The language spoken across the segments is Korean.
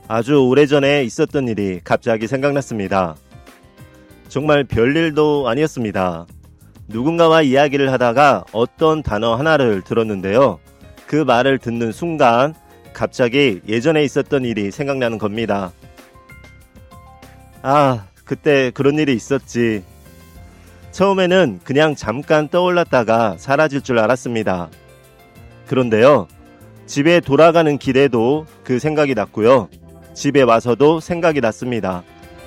아주 오래전에 있었던 일이 갑자기 생각났습니다. 정말 별일도 아니었습니다. 누군가와 이야기를 하다가 어떤 단어 하나를 들었는데요. 그 말을 듣는 순간 갑자기 예전에 있었던 일이 생각나는 겁니다. 아, 그때 그런 일이 있었지. 처음에는 그냥 잠깐 떠올랐다가 사라질 줄 알았습니다. 그런데요, 집에 돌아가는 길에도 그 생각이 났고요. 집에 와서도 생각이 났습니다.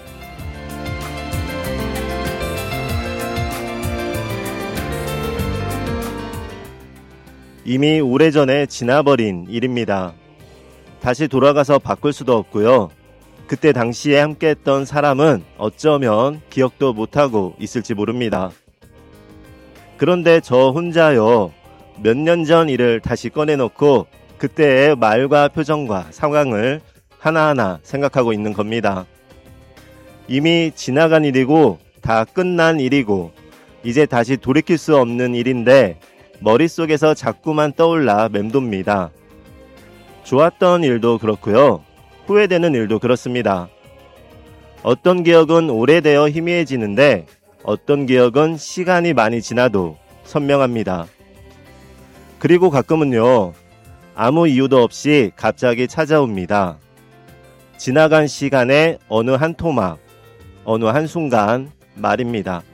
이미 오래전에 지나버린 일입니다. 다시 돌아가서 바꿀 수도 없고요. 그때 당시에 함께했던 사람은 어쩌면 기억도 못하고 있을지 모릅니다. 그런데 저 혼자요, 몇 년 전 일을 다시 꺼내놓고 그때의 말과 표정과 상황을 하나하나 생각하고 있는 겁니다. 이미 지나간 일이고 다 끝난 일이고 이제 다시 돌이킬 수 없는 일인데 머릿속에서 자꾸만 떠올라 맴돕니다. 좋았던 일도 그렇고요. 후회되는 일도 그렇습니다. 어떤 기억은 오래되어 희미해지는데 어떤 기억은 시간이 많이 지나도 선명합니다. 그리고 가끔은요, 아무 이유도 없이 갑자기 찾아옵니다. 지나간 시간의 어느 한 토막, 어느 한순간 말입니다.